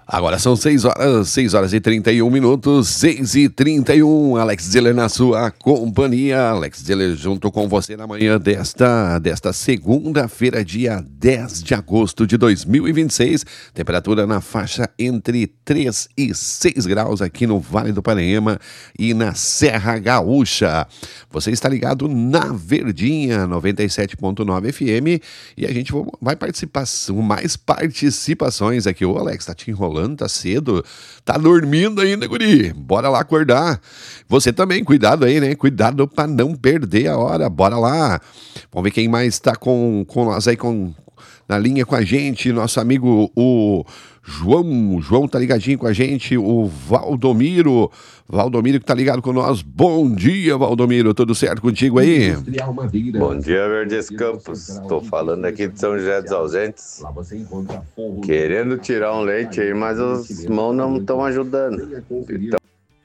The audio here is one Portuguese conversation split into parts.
Agora são 6 horas e 31 minutos, 6h31, Alex Ziller na sua companhia, Alex Ziller junto com você na manhã desta segunda-feira, dia 10 de agosto de 2026, temperatura na faixa entre 3 e 6 graus aqui no Vale do Paranhama e na Serra Gaúcha. Você está ligado na Verdinha 97.9 FM e a gente vai participar com mais participações aqui. Ô Alex, tá te enrolando? Tá cedo, tá dormindo ainda, guri, bora lá acordar, você também, cuidado aí, né, cuidado pra não perder a hora, bora lá, vamos ver quem mais tá com nós aí, na linha com a gente, nosso amigo o João tá ligadinho com a gente, o Valdomiro que tá ligado com nós. Bom dia, Valdomiro, tudo certo contigo aí? Bom dia, Verdes Campos, tô falando aqui de São José dos Ausentes, querendo tirar um leite aí, mas os mãos não estão ajudando. Então...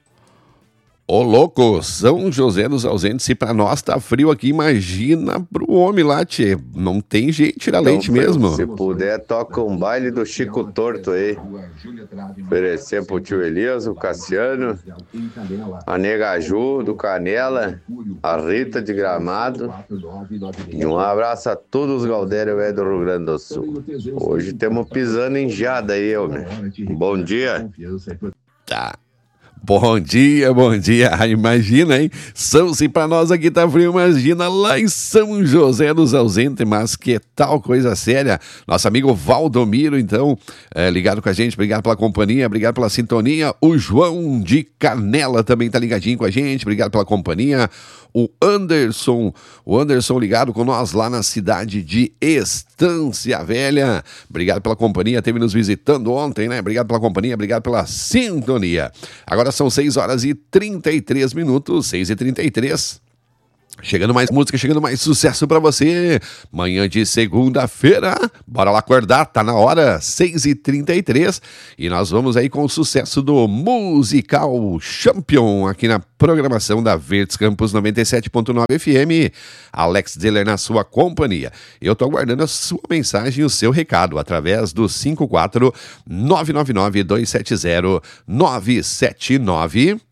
Ô louco, São José dos Ausentes, se pra nós tá frio aqui, imagina pro homem lá, tchê. Não tem jeito de tirar leite mesmo. Se puder, toca um baile do Chico Torto aí. Oferecer pro tio Elias, o Cassiano, a Nega Ju do Canela, a Rita de Gramado. E um abraço a todos os Galdério velho do Rio Grande do Sul. Hoje temos pisando em jada aí, homem. Bom dia. Tá. Bom dia, imagina, hein, se pra nós aqui tá frio, imagina lá em São José dos Ausentes, mas que tal coisa séria, nosso amigo Valdomiro, então, ligado com a gente, obrigado pela companhia, obrigado pela sintonia, o João de Canela também tá ligadinho com a gente, obrigado pela companhia, o Anderson ligado com nós lá na cidade de Estância Velha, obrigado pela companhia, esteve nos visitando ontem, né, obrigado pela companhia, obrigado pela sintonia. Agora são 6 horas e 33 minutos, 6h33. Chegando mais música, chegando mais sucesso pra você. Manhã de segunda-feira, bora lá acordar, tá na hora, 6h33. E nós vamos aí com o sucesso do Musical Champion aqui na programação da Verdes Campos 97.9 FM. Alex Ziller na sua companhia. Eu tô aguardando a sua mensagem e o seu recado através do 54 999 270 979.